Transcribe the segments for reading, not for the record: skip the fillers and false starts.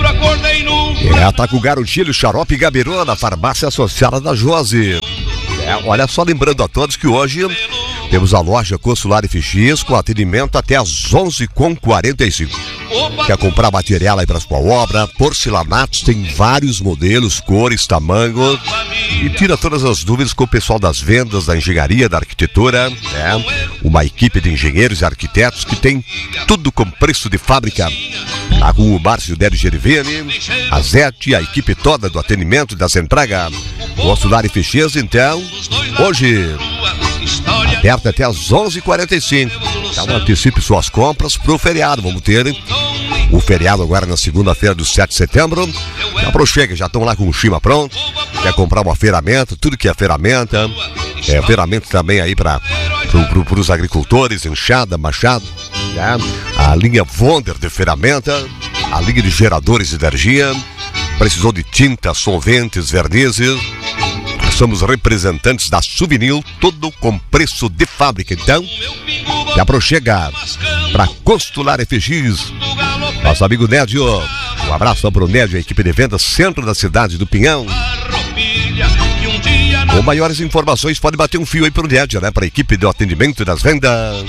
Tá com o garotilho, xarope e gabiru na farmácia associada da Josi. Olha só, lembrando a todos que hoje temos a loja Consular FX com atendimento até às 11h45. Quer comprar material aí para sua obra? Porcelanatos, tem vários modelos, cores, tamanhos. E tira todas as dúvidas com o pessoal das vendas, da engenharia, da arquitetura. Uma equipe de engenheiros e arquitetos que tem tudo com preço de fábrica. Tá com o Márcio Délio Gerivini, a Zete, a equipe toda do atendimento das entregas. Consular FX, então, hoje aberto até às 11h45. Então antecipe suas compras pro feriado. Vamos ter o feriado agora na segunda-feira do 7 de setembro. Já prochega, já estão lá com o Chima pronto. Quer comprar uma ferramenta, tudo que é ferramenta. Ferramenta também aí para os agricultores, enxada, machado. A linha Wonder de ferramenta, a linha de geradores de energia. Precisou de tinta, solventes, vernizes. Somos representantes da Suvinil, tudo com preço de fábrica. Então, já prochega para Consular FX. Nosso amigo Nédio, um abraço para o Nédio, a equipe de vendas centro da cidade do Pinhão. Com maiores informações, pode bater um fio aí para o Nédio, né? Para a equipe do atendimento das vendas.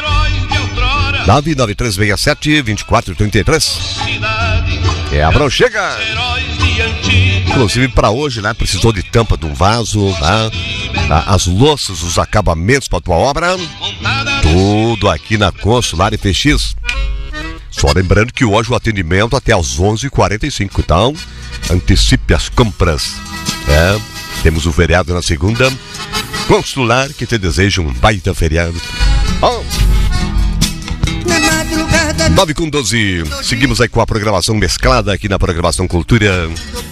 99367-2433. A prochega. Inclusive para hoje, né? Precisou de tampa de um vaso, né? As louças, os acabamentos para tua obra. Tudo aqui na Consular FX. Só lembrando que hoje o atendimento até às 11h45. Então, antecipe as compras. Temos o feriado na segunda. Consular, que te deseja um baita feriado. 9h12. Seguimos aí com a programação mesclada aqui na Programação Cultura.